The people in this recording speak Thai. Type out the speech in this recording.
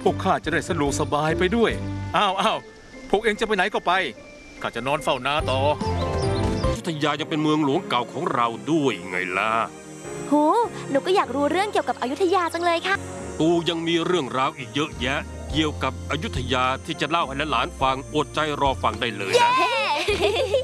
พวกข้าจะได้สะดวกสบายไปด้วยอ้าวพวกเองจะไปไหนก็ไปข้าจะนอนเฝ้านาต่ออยุธยายังเป็นเมืองหลวงเก่าของเราด้วยไงล่ะโหหนูก็อยากรู้เรื่องเกี่ยวกับอยุธยาจังเลยค่ะตูยังมีเรื่องราวอีกเยอะแยะ เกี่ยวกับอยุธยาที่จะเล่าให้หลานๆฟังอดใจรอฟังได้เลยนะ